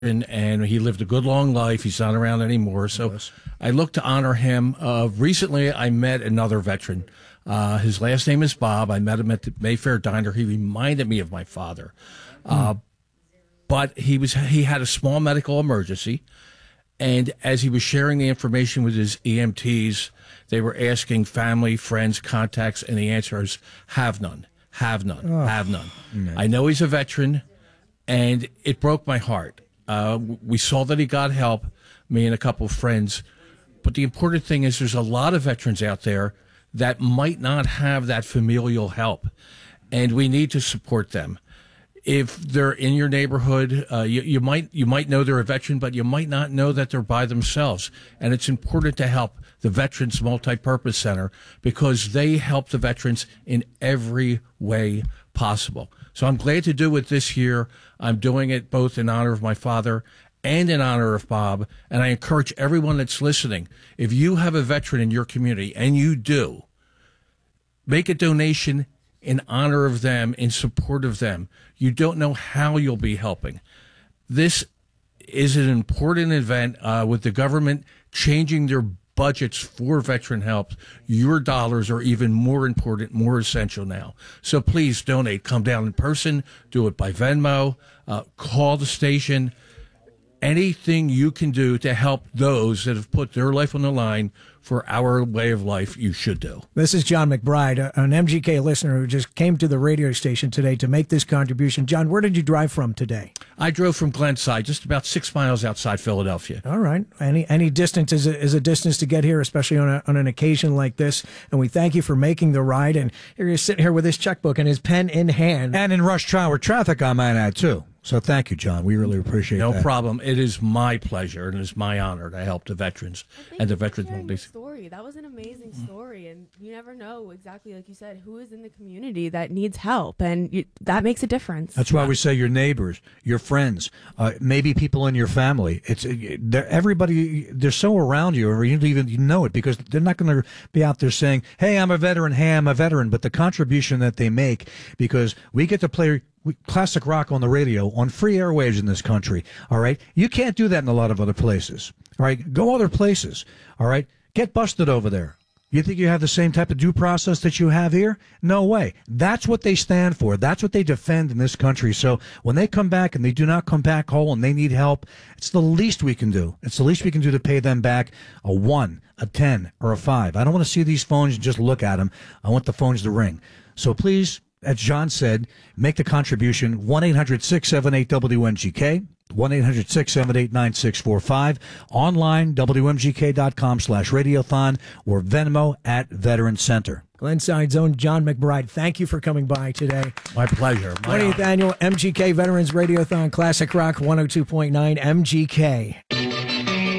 and he lived a good long life. He's not around anymore. So I look to honor him. Recently, I met another veteran. His last name is Bob. I met him at the Mayfair Diner. He reminded me of my father. But he had a small medical emergency. And as he was sharing the information with his EMTs, they were asking family, friends, contacts, and the answer is have none, have none, have none. I know he's a veteran, and it broke my heart. We saw that he got help, me and a couple of friends. But the important thing is there's a lot of veterans out there that might not have that familial help, and we need to support them. If they're in your neighborhood, you might know they're a veteran, but you might not know that they're by themselves. And it's important to help the Veterans Multipurpose Center because they help the veterans in every way possible. So I'm glad to do it this year. I'm doing it both in honor of my father and in honor of Bob. And I encourage everyone that's listening, if you have a veteran in your community, and you do, make a donation in honor of them, in support of them. You don't know how you'll be helping. This is an important event with the government changing their budgets for veteran help. Your dollars are even more important, more essential now. So please donate. Come down in person. Do it by Venmo. Call the station. Anything you can do to help those that have put their life on the line for our way of life, you should do. This is John McBride, an MGK listener who just came to the radio station today to make this contribution. John, where did you drive from today? I drove from Glenside, just about 6 miles outside Philadelphia. All right. Any distance is a distance to get here, especially on an occasion like this. And we thank you for making the ride. And here you're sitting here with his checkbook and his pen in hand. And in rush hour traffic, I might add, too. So thank you, John. We really appreciate that. No problem. It is my pleasure and it is my honor to help the veterans and the veterans. Story. That was an amazing story, and you never know exactly, like you said, who is in the community that needs help, and that makes a difference. That's why we say your neighbors, your friends, maybe people in your family. It's everybody. They're so around you, or you don't even know it because they're not going to be out there saying, "Hey, I'm a veteran. Hey, I'm a veteran." But the contribution that they make, because we get to play classic rock on the radio on free airwaves in this country. All right, you can't do that in a lot of other places. All right, go other places. All right, get busted over there. You think you have the same type of due process that you have here? No way. That's what they stand for. That's what they defend in this country. So when they come back and they do not come back whole and they need help, it's the least we can do. It's the least we can do to pay them back a 1, a 10, or a 5. I don't want to see these phones and just look at them. I want the phones to ring. So please, as John said, make the contribution. 1-800-678-WMGK. 1-800-678-9645. Online, WMGK.com/radiothon or Venmo at Veteran Center. Glenside's own John McBride, thank you for coming by today. My pleasure. 20th Annual MGK Veterans Radiothon Classic Rock 102.9 MGK.